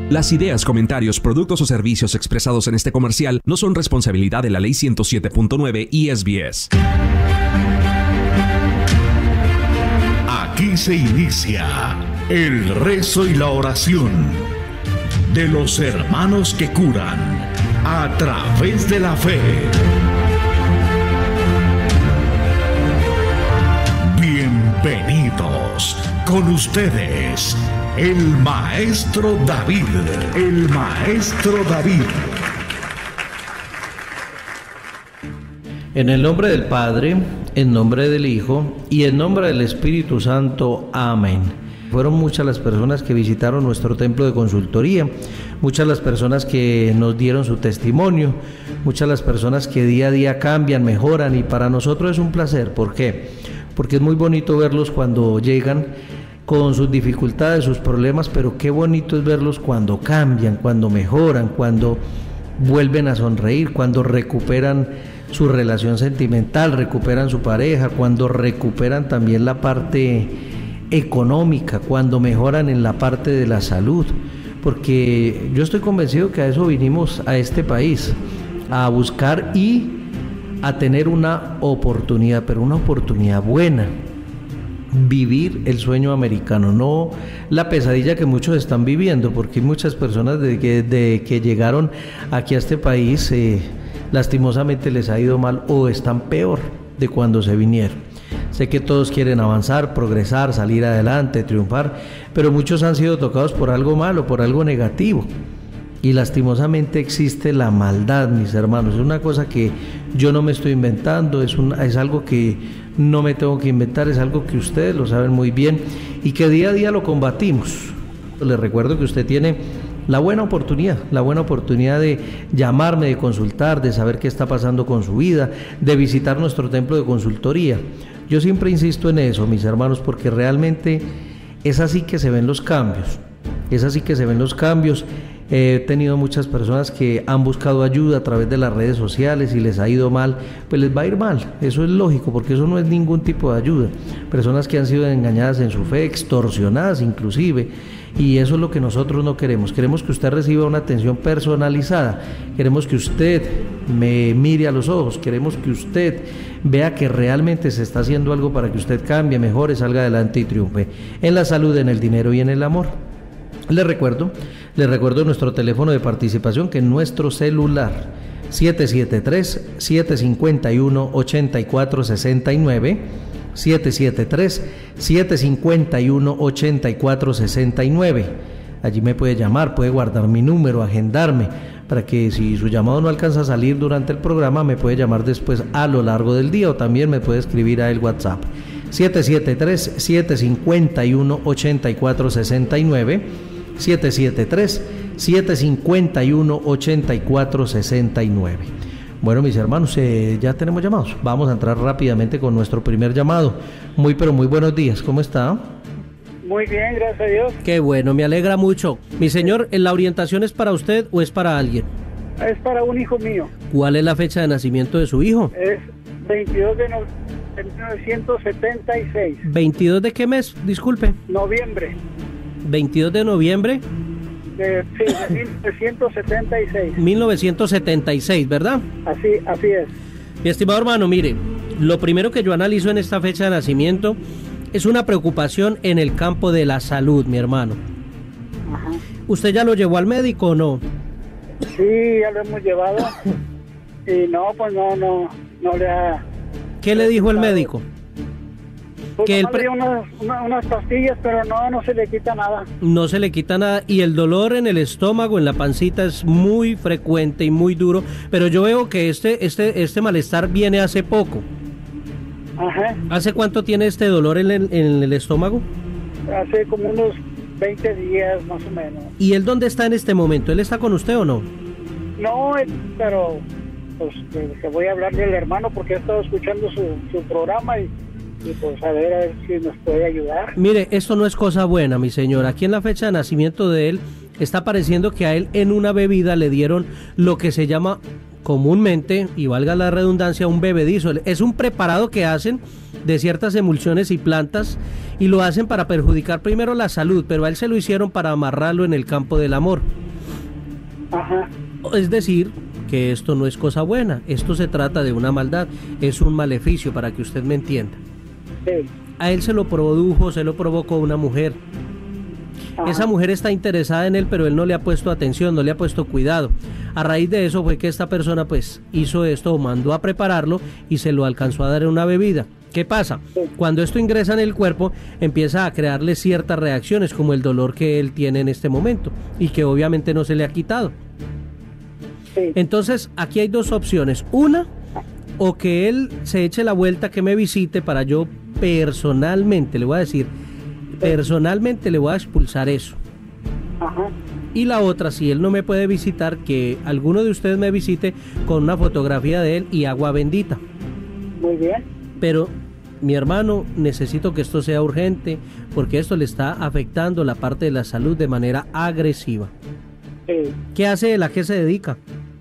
Las ideas, comentarios, productos o servicios expresados en este comercial no son responsabilidad de la Ley 107.9 y SBS. Aquí se inicia el rezo y la oración de los hermanos que curan a través de la fe. Bienvenidos con ustedes, el Maestro David. El Maestro David. En el nombre del Padre, en nombre del Hijo y en nombre del Espíritu Santo. Amén. Fueron muchas las personas que visitaron nuestro templo de consultoría, muchas las personas que nos dieron su testimonio, muchas las personas que día a día cambian, mejoran, y para nosotros es un placer. ¿Por qué? Porque es muy bonito verlos cuando llegan con sus dificultades, sus problemas, pero qué bonito es verlos cuando cambian, cuando mejoran, cuando vuelven a sonreír, cuando recuperan su relación sentimental, recuperan su pareja, cuando recuperan también la parte económica, cuando mejoran en la parte de la salud, porque yo estoy convencido que a eso vinimos a este país, a buscar y a tener una oportunidad, pero una oportunidad buena, vivir el sueño americano, no la pesadilla que muchos están viviendo, porque hay muchas personas de que llegaron aquí a este país, lastimosamente les ha ido mal o están peor de cuando se vinieron. Sé que todos quieren avanzar, progresar, salir adelante, triunfar, pero muchos han sido tocados por algo malo, por algo negativo. Y lastimosamente existe la maldad, mis hermanos. Es una cosa que yo no me estoy inventando, es algo que no me tengo que inventar, es algo que ustedes lo saben muy bien y que día a día lo combatimos. Les recuerdo que usted tiene la buena oportunidad de llamarme, de consultar, de saber qué está pasando con su vida, de visitar nuestro templo de consultoría. Yo siempre insisto en eso, mis hermanos, porque realmente es así que se ven los cambios. He tenido muchas personas que han buscado ayuda a través de las redes sociales y les ha ido mal, pues les va a ir mal, eso es lógico, porque eso no es ningún tipo de ayuda. Personas que han sido engañadas en su fe, extorsionadas inclusive, y eso es lo que nosotros no queremos. Queremos que usted reciba una atención personalizada, queremos que usted me mire a los ojos, queremos que usted vea que realmente se está haciendo algo para que usted cambie, mejore, salga adelante y triunfe en la salud, en el dinero y en el amor. Les recuerdo nuestro teléfono de participación, que es nuestro celular 773-751-8469, 773-751-8469. Allí me puede llamar, puede guardar mi número, agendarme, para que si su llamado no alcanza a salir durante el programa, me puede llamar después a lo largo del día, o también me puede escribir a el WhatsApp 773-751-8469, 773-751-8469. Bueno, mis hermanos, ya tenemos llamados. Vamos a entrar rápidamente con nuestro primer llamado. Muy buenos días. ¿Cómo está? Muy bien, gracias a Dios. Qué bueno, me alegra mucho. Mi señor, ¿la orientación es para usted o es para alguien? Es para un hijo mío. ¿Cuál es la fecha de nacimiento de su hijo? Es 22 de 1976. ¿22 de qué mes? Disculpe. Noviembre. 22 de noviembre. De 1976. 1976, ¿verdad? Así es. Mi estimado hermano, mire, lo primero que yo analizo en esta fecha de nacimiento es una preocupación en el campo de la salud, mi hermano. Ajá. ¿Usted ya lo llevó al médico o no? Sí, ya lo hemos llevado. Y no, pues no le ha... ¿Qué le dijo el médico? Pues Que le dio unas pastillas, pero no se le quita nada. No se le quita nada, y el dolor en el estómago, en la pancita, es muy frecuente y muy duro, pero yo veo que este malestar viene hace poco. Ajá. ¿Hace cuánto tiene este dolor en el estómago? Hace como unos 20 días más o menos. ¿Y él dónde está en este momento? ¿Él está con usted o no? No, pero pues que voy a hablar del hermano porque he estado escuchando su programa y pues a ver si nos puede ayudar. Mire, esto no es cosa buena, mi señor. Aquí en la fecha de nacimiento de él está pareciendo que a él en una bebida le dieron lo que se llama comúnmente, y valga la redundancia, un bebedizo. Es un preparado que hacen de ciertas emulsiones y plantas y lo hacen para perjudicar primero la salud, pero a él se lo hicieron para amarrarlo en el campo del amor. Ajá. Es decir, que esto no es cosa buena, esto se trata de una maldad, es un maleficio, para que usted me entienda. Sí. A él se lo produjo, se lo provocó una mujer. Ajá. Esa mujer está interesada en él, pero él no le ha puesto atención, no le ha puesto cuidado. A raíz de eso fue que esta persona pues hizo esto, o mandó a prepararlo y se lo alcanzó a dar en una bebida. ¿Qué pasa? Sí. Cuando esto ingresa en el cuerpo, empieza a crearle ciertas reacciones, como el dolor que él tiene en este momento y que obviamente no se le ha quitado. Sí. Entonces, aquí hay dos opciones. Una, o que él se eche la vuelta, que me visite para yo personalmente, le voy a decir, personalmente le voy a expulsar eso. Ajá. Y la otra, si él no me puede visitar, que alguno de ustedes me visite con una fotografía de él y agua bendita. Muy bien. Pero, mi hermano, necesito que esto sea urgente, porque esto le está afectando la parte de la salud de manera agresiva. Sí. ¿Qué hace él? ¿A qué se dedica?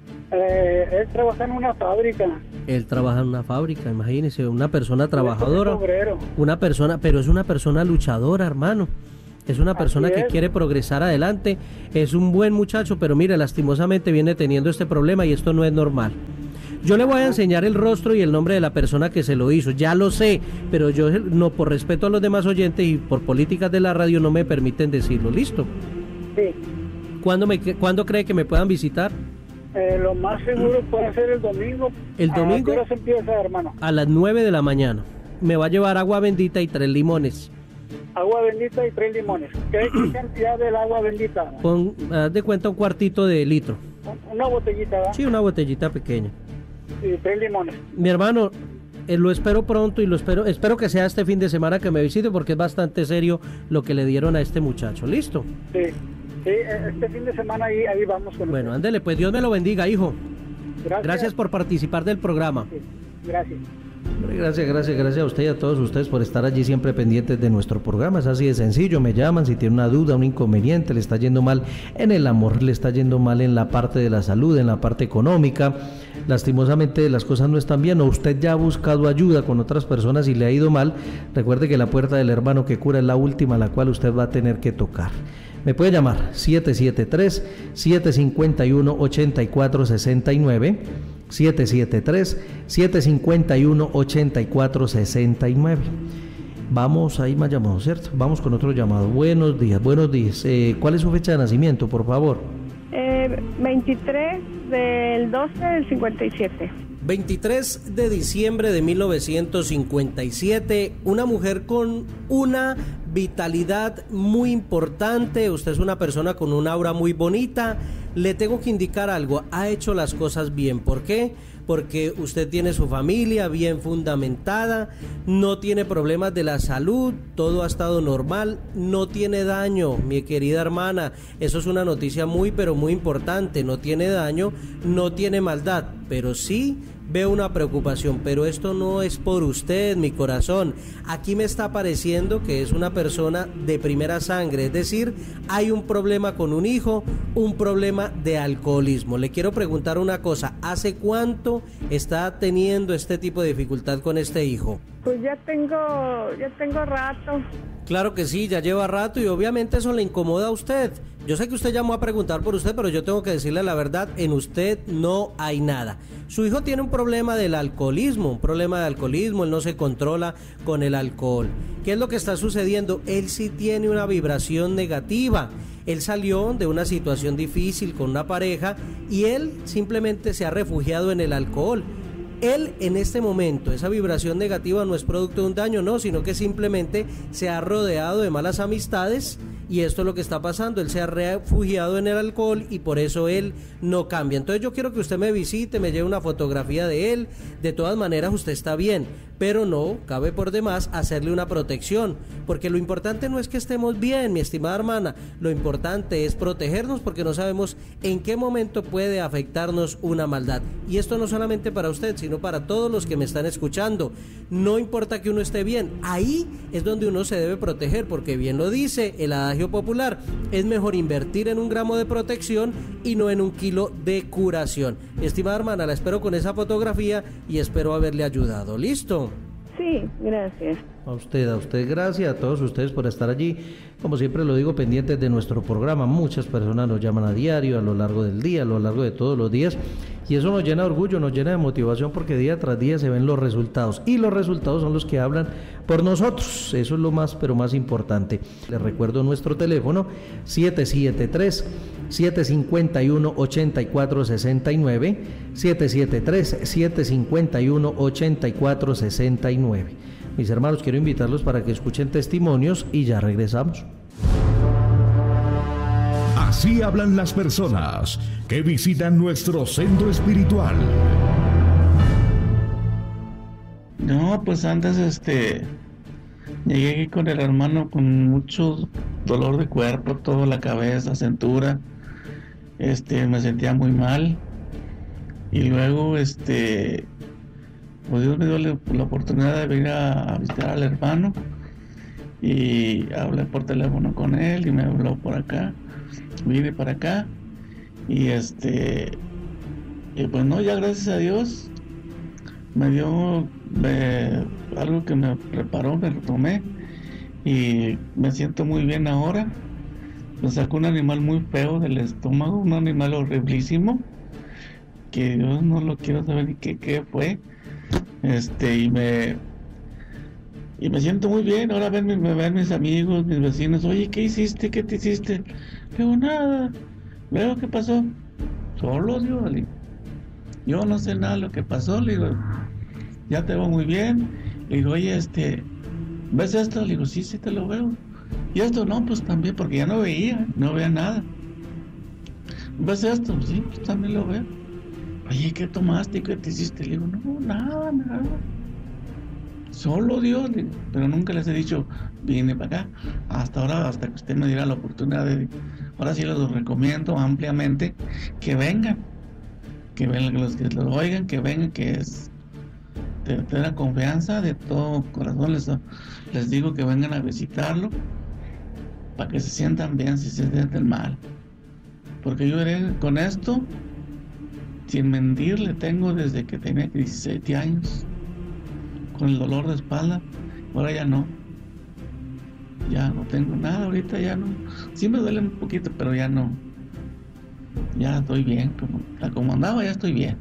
Él trabaja en una fábrica. Él trabaja en una fábrica, imagínese, una persona trabajadora, Es obrero. una persona, pero es una persona luchadora, hermano. Es una persona que quiere progresar adelante, es un buen muchacho, pero mire, lastimosamente viene teniendo este problema y esto no es normal. Yo le voy a enseñar el rostro y el nombre de la persona que se lo hizo, ya lo sé, pero yo no, por respeto a los demás oyentes y por políticas de la radio, no me permiten decirlo. ¿Listo? Sí. ¿Cuándo cree que me puedan visitar? Lo más seguro puede ser el domingo. ¿El domingo? ¿A qué hora se empieza, hermano? A las 9 de la mañana. Me va a llevar agua bendita y 3 limones. Agua bendita y 3 limones. ¿Qué cantidad del agua bendita? Haz de cuenta un cuartito de litro. Una botellita, ¿verdad? Sí, una botellita pequeña. Y 3 limones. Mi hermano, lo espero pronto y espero que sea este fin de semana que me visite, porque es bastante serio lo que le dieron a este muchacho. ¿Listo? Sí. Sí, este fin de semana ahí vamos con Bueno, usted. ándele, pues Dios me lo bendiga, hijo. Gracias por participar del programa. Sí, gracias. Gracias a usted y a todos ustedes por estar allí siempre pendientes de nuestro programa. Es así de sencillo, me llaman si tiene una duda, un inconveniente, le está yendo mal en el amor, le está yendo mal en la parte de la salud, en la parte económica. Lastimosamente las cosas no están bien, o usted ya ha buscado ayuda con otras personas y le ha ido mal. Recuerde que la puerta del hermano que cura es la última a la cual usted va a tener que tocar. Me puede llamar 773-751-8469, 773-751-8469. Vamos, ahí más llamados, ¿cierto? Vamos con otro llamado. Buenos días. ¿Cuál es su fecha de nacimiento, por favor? 23 del 12 del 57. 23 de diciembre de 1957, una mujer con una vitalidad muy importante. Usted es una persona con una aura muy bonita. Le tengo que indicar algo, ha hecho las cosas bien. ¿Por qué? Porque usted tiene su familia bien fundamentada, no tiene problemas de la salud, todo ha estado normal, no tiene daño, mi querida hermana. Eso es una noticia muy pero muy importante. No tiene daño, no tiene maldad, pero sí veo una preocupación. Pero esto no es por usted, mi corazón. Aquí me está pareciendo que es una persona de primera sangre, es decir, hay un problema con un hijo, un problema de alcoholismo. Le quiero preguntar una cosa, ¿hace cuánto está teniendo este tipo de dificultad con este hijo? Pues ya tengo rato. Claro que sí, ya lleva rato y obviamente eso le incomoda a usted. Yo sé que usted llamó a preguntar por usted, pero yo tengo que decirle la verdad, en usted no hay nada. Su hijo tiene un problema del alcoholismo, él no se controla con el alcohol. ¿Qué es lo que está sucediendo? Él sí tiene una vibración negativa. Él salió de una situación difícil con una pareja y él simplemente se ha refugiado en el alcohol. Él en este momento, esa vibración negativa no es producto de un daño, no, sino que simplemente se ha rodeado de malas amistades y esto es lo que está pasando. Él se ha refugiado en el alcohol y por eso él no cambia. Entonces yo quiero que usted me visite, me lleve una fotografía de él. De todas maneras usted está bien, pero no cabe por demás hacerle una protección, porque lo importante no es que estemos bien, mi estimada hermana, lo importante es protegernos, porque no sabemos en qué momento puede afectarnos una maldad. Y esto no solamente para usted, sino para todos los que me están escuchando. No importa que uno esté bien, ahí es donde uno se debe proteger, porque bien lo dice el adagio popular, es mejor invertir en 1 gramo de protección y no en 1 kilo de curación. Mi estimada hermana, la espero con esa fotografía y espero haberle ayudado. ¿Listo? Sí, gracias. A usted, gracias a todos ustedes por estar allí. Como siempre lo digo, pendientes de nuestro programa. Muchas personas nos llaman a diario, a lo largo del día, a lo largo de todos los días. Y eso nos llena de orgullo, nos llena de motivación, porque día tras día se ven los resultados. Y los resultados son los que hablan por nosotros. Eso es lo más, pero más importante. Les recuerdo nuestro teléfono, 773-751-8469, 773-751-8469. Mis hermanos, quiero invitarlos para que escuchen testimonios y ya regresamos. Así hablan las personas que visitan nuestro centro espiritual. No, pues antes llegué aquí con el hermano con mucho dolor de cuerpo, toda la cabeza, cintura. Me sentía muy mal. Y luego pues Dios me dio la oportunidad de venir a visitar al hermano, y hablé por teléfono con él y me habló por acá. Vine para acá y pues no, ya gracias a Dios me dio algo que me preparó, me lo tomé y me siento muy bien ahora. Me sacó un animal muy feo del estómago, un animal horriblísimo, que Dios no lo quiero saber ni qué fue. Y me siento muy bien. Ahora me ven mis amigos, mis vecinos. Oye, ¿qué hiciste? ¿Qué te hiciste? Le digo, nada. Luego, ¿qué pasó? Solo, digo, yo no sé nada de lo que pasó. Le digo, ya te veo muy bien. Le digo, oye, ¿ves esto? Le digo, sí, te lo veo. Y esto no, pues también, porque ya no veía nada. ¿Ves esto? Sí, pues también lo veo. Oye, ¿qué tomaste? ¿Qué te hiciste? Le digo, no, nada. Solo Dios, pero nunca les he dicho, vine para acá. Hasta ahora, hasta que usted me diera la oportunidad ahora sí les recomiendo ampliamente que vengan los que lo oigan, que vengan, que es de la confianza, de todo corazón les digo que vengan a visitarlo, para que se sientan bien si se sienten mal. Porque yo con esto, sin mentir, le tengo desde que tenía 17 años. Con el dolor de espalda, ahora ya no tengo nada, ahorita ya no, sí me duele un poquito, pero ya no, ya estoy bien, como andaba, ya estoy bien.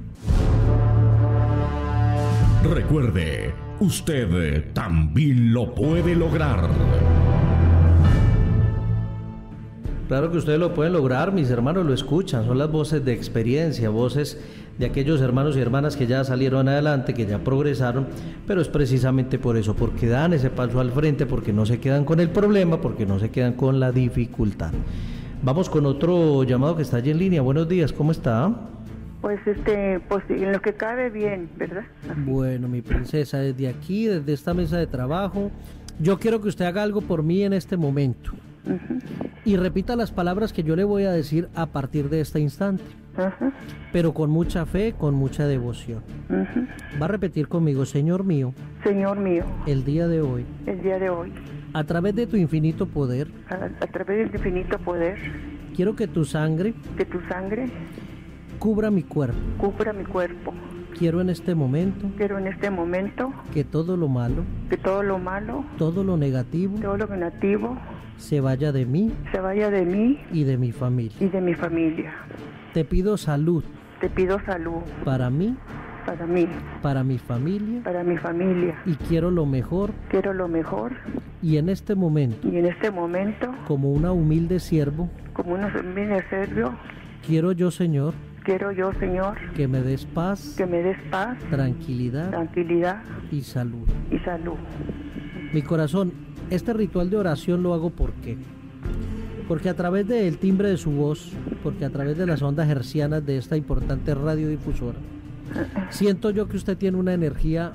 Recuerde, usted también lo puede lograr. Claro que ustedes lo pueden lograr, mis hermanos lo escuchan, son las voces de experiencia, voces de aquellos hermanos y hermanas que ya salieron adelante, que ya progresaron, pero es precisamente por eso, porque dan ese paso al frente, porque no se quedan con el problema, porque no se quedan con la dificultad. Vamos con otro llamado que está allí en línea. Buenos días, ¿cómo está? Pues pues en lo que cabe bien, ¿verdad? Bueno, mi princesa, desde aquí, desde esta mesa de trabajo, yo quiero que usted haga algo por mí en este momento. Uh-huh. Y repita las palabras que yo le voy a decir a partir de este instante. Uh-huh. Pero con mucha fe, con mucha devoción. Uh-huh. Va a repetir conmigo: Señor mío, el día de hoy, a través de tu infinito poder, quiero que tu sangre cubra mi cuerpo. Quiero en este momento que todo lo malo, todo lo negativo, se vaya de mí y de mi familia. Te pido salud para mí, para mi familia, y quiero lo mejor, y en este momento, como una humilde siervo, quiero yo, Señor, que me des paz, tranquilidad y salud. Mi corazón, este ritual de oración lo hago porque a través del timbre de su voz, porque a través de las ondas hercianas de esta importante radiodifusora, siento yo que usted tiene una energía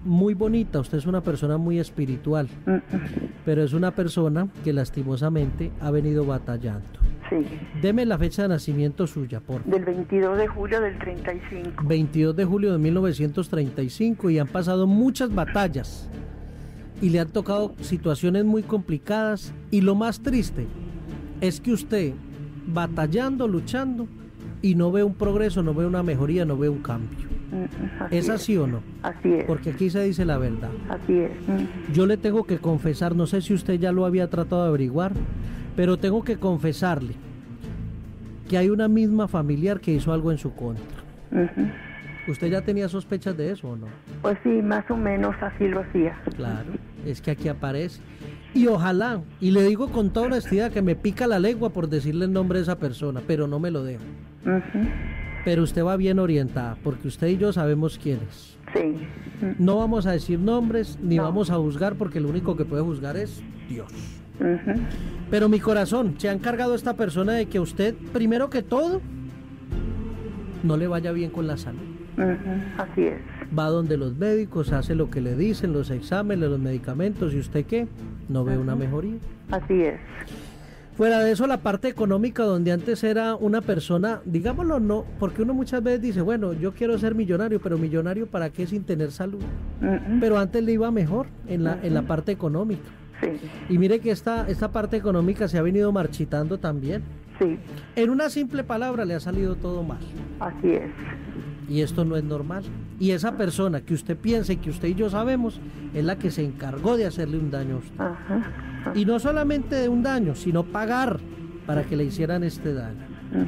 muy bonita, usted es una persona muy espiritual, pero es una persona que lastimosamente ha venido batallando. Sí. Deme la fecha de nacimiento suya, por favor. Del 22 de julio del 35. 22 de julio de 1935, y han pasado muchas batallas y le han tocado situaciones muy complicadas, y lo más triste es que usted batallando, luchando, y no ve un progreso, no ve una mejoría, no ve un cambio. ¿Es así o no? Así es. Porque aquí se dice la verdad. Así es. Yo le tengo que confesar, no sé si usted ya lo había tratado de averiguar, pero tengo que confesarle que hay una misma familiar que hizo algo en su contra. ¿Usted ya tenía sospechas de eso o no? Pues sí, más o menos así lo hacía. Claro, es que aquí aparece. Y ojalá, y le digo con toda honestidad que me pica la lengua por decirle el nombre de esa persona, pero no me lo dejo. Pero usted va bien orientada, porque usted y yo sabemos quién es. Sí. No vamos a decir nombres, ni vamos a juzgar, porque lo único que puede juzgar es Dios. Pero mi corazón, se ha encargado esta persona de que usted, primero que todo, no le vaya bien con la salud. Así es. Va donde los médicos, hace lo que le dicen, los exámenes, los medicamentos, ¿y usted qué? No ve una mejoría. Así es. Fuera de eso, la parte económica, donde antes era una persona, digámoslo, no, porque uno muchas veces dice, bueno, yo quiero ser millonario, pero millonario ¿para qué sin tener salud? Pero antes le iba mejor en la parte económica. Sí. Y mire que esta parte económica se ha venido marchitando también. Sí. En una simple palabra le ha salido todo mal. Así es. Y esto no es normal. Y esa persona que usted piensa y que usted y yo sabemos es la que se encargó de hacerle un daño a usted. Y no solamente de un daño, sino pagar para que le hicieran este daño.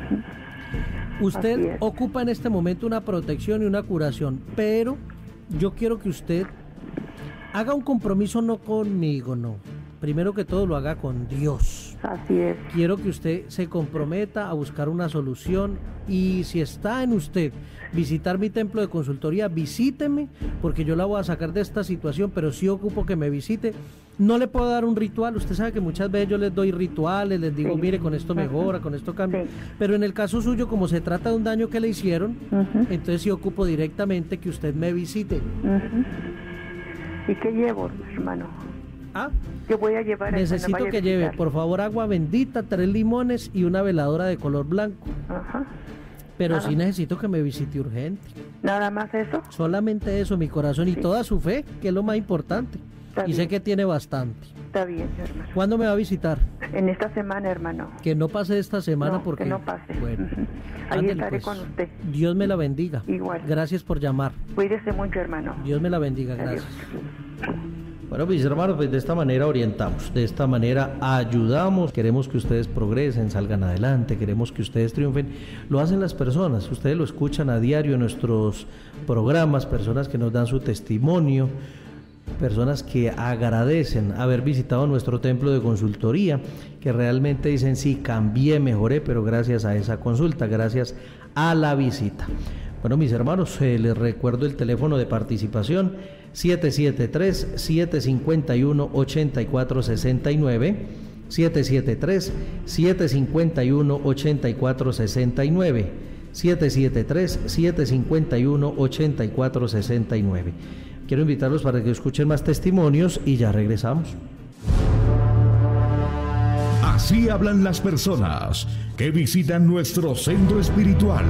Usted ocupa en este momento una protección y una curación, pero yo quiero que usted haga un compromiso no conmigo, no. Primero que todo lo haga con Dios. Así es. Quiero que usted se comprometa a buscar una solución, y si está en usted visitar mi templo de consultoría, visíteme, porque yo la voy a sacar de esta situación, pero sí ocupo que me visite. No le puedo dar un ritual, usted sabe que muchas veces yo les doy rituales, les digo, mire, con esto mejora, con esto cambia, pero en el caso suyo, como se trata de un daño que le hicieron, entonces sí ocupo directamente que usted me visite. ¿Y qué llevo, hermano? ¿Qué voy a llevar? Necesito que lleve, por favor, agua bendita, 3 limones y una veladora de color blanco. Pero sí necesito que me visite urgente. ¿Nada más eso? Solamente eso, mi corazón, y toda su fe, que es lo más importante. Y sé que tiene bastante. Está bien, hermano. ¿Cuándo me va a visitar? En esta semana, hermano. Que no pase esta semana, no, porque... que no pase. Bueno, ahí ándale, estaré pues. con usted. Dios me la bendiga. Igual. Gracias por llamar. Cuídese mucho, hermano. Dios me la bendiga, gracias. Adiós. Bueno, mis hermanos, pues de esta manera orientamos, de esta manera ayudamos. Queremos que ustedes progresen, salgan adelante, queremos que ustedes triunfen. Lo hacen las personas, ustedes lo escuchan a diario en nuestros programas, personas que nos dan su testimonio, personas que agradecen haber visitado nuestro templo de consultoría, que realmente dicen, sí, cambié, mejoré, pero gracias a esa consulta, gracias a la visita. Bueno, mis hermanos, les recuerdo el teléfono de participación, 773-751-8469, 773-751-8469, 773-751-8469. Quiero invitarlos para que escuchen más testimonios y ya regresamos. Así hablan las personas que visitan nuestro centro espiritual.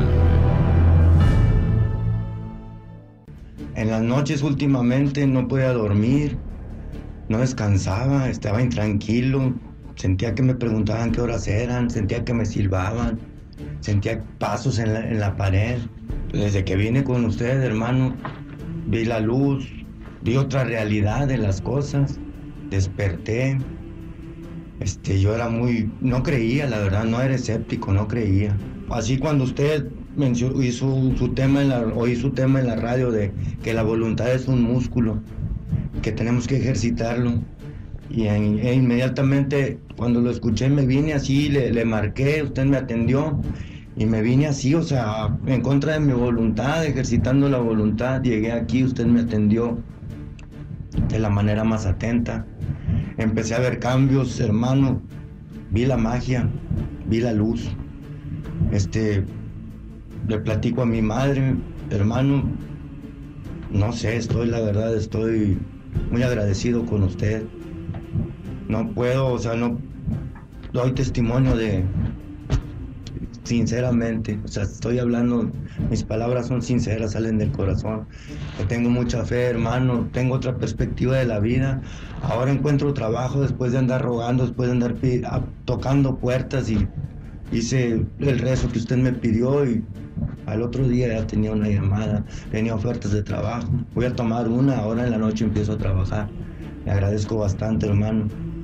En las noches últimamente no podía dormir, no descansaba, estaba intranquilo, sentía que me preguntaban qué horas eran, sentía que me silbaban, sentía pasos en la pared. Desde que vine con ustedes, hermano, vi la luz, vi otra realidad de las cosas, desperté. Yo era no creía, la verdad, no era escéptico, no creía. Así cuando usted hizo su tema oí su tema en la radio de que la voluntad es un músculo, que tenemos que ejercitarlo, y inmediatamente cuando lo escuché me vine así, le marqué, usted me atendió y me vine así, o sea, en contra de mi voluntad, ejercitando la voluntad, llegué aquí, usted me atendió de la manera más atenta, empecé a ver cambios, hermano, vi la magia, vi la luz. Le platico a mi madre, hermano, no sé, la verdad, estoy muy agradecido con usted. No puedo, no doy testimonio sinceramente, estoy hablando, mis palabras son sinceras, salen del corazón. Yo tengo mucha fe, hermano, tengo otra perspectiva de la vida. Ahora encuentro trabajo después de andar rogando, después de andar tocando puertas, y hice el rezo que usted me pidió, y al otro día ya tenía una llamada, tenía ofertas de trabajo. Voy a tomar una, ahora en la noche empiezo a trabajar. Le agradezco bastante, hermano.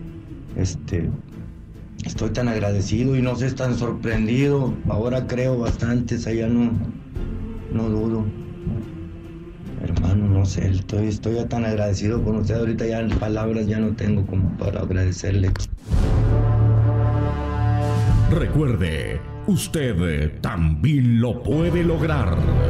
Estoy tan agradecido y no sé, tan sorprendido. Ahora creo bastante, ya no dudo. Hermano, no sé, estoy tan agradecido con usted. Ahorita ya palabras ya no tengo como para agradecerle. Recuerde, usted también lo puede lograr.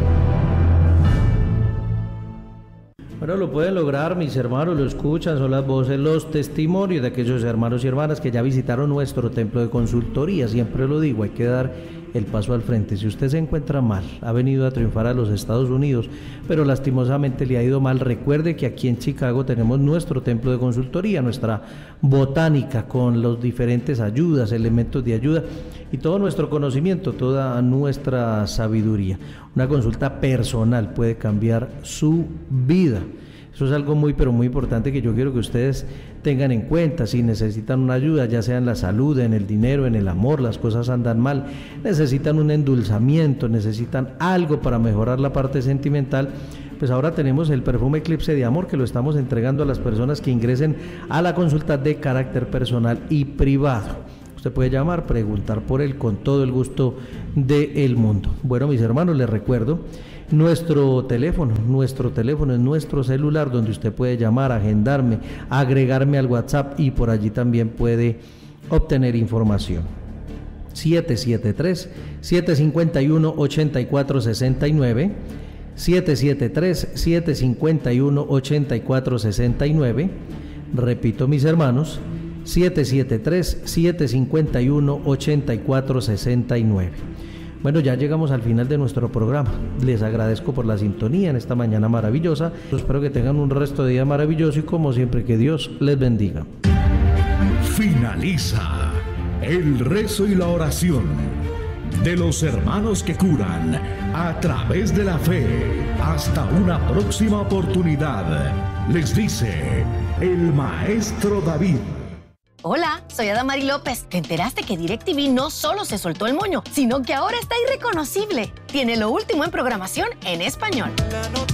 Bueno, lo pueden lograr, mis hermanos, lo escuchan, son las voces, los testimonios de aquellos hermanos y hermanas que ya visitaron nuestro templo de consultoría. Siempre lo digo, hay que dar el paso al frente. Si usted se encuentra mal, ha venido a triunfar a los Estados Unidos, pero lastimosamente le ha ido mal, recuerde que aquí en Chicago tenemos nuestro templo de consultoría, nuestra botánica con los diferentes ayudas, elementos de ayuda y todo nuestro conocimiento, toda nuestra sabiduría. Una consulta personal puede cambiar su vida. Eso es algo muy, pero muy importante que yo quiero que ustedes tengan en cuenta. Si necesitan una ayuda, ya sea en la salud, en el dinero, en el amor, las cosas andan mal, necesitan un endulzamiento, necesitan algo para mejorar la parte sentimental, pues ahora tenemos el perfume Eclipse de Amor, que lo estamos entregando a las personas que ingresen a la consulta de carácter personal y privado. Usted puede llamar, preguntar por él con todo el gusto del mundo. Bueno, mis hermanos, les recuerdo nuestro teléfono es nuestro celular, donde usted puede llamar, agendarme, agregarme al WhatsApp, y por allí también puede obtener información. 773-751-8469, 773-751-8469. Repito, mis hermanos, 773-751-8469. Bueno, ya llegamos al final de nuestro programa. Les agradezco por la sintonía en esta mañana maravillosa. Espero que tengan un resto de día maravilloso y, como siempre, que Dios les bendiga. Finaliza el rezo y la oración de los hermanos que curan a través de la fe. Hasta una próxima oportunidad. Les dice el maestro David. Hola, soy Adamari López. ¿Te enteraste que DirecTV no solo se soltó el moño, sino que ahora está irreconocible? Tiene lo último en programación en español.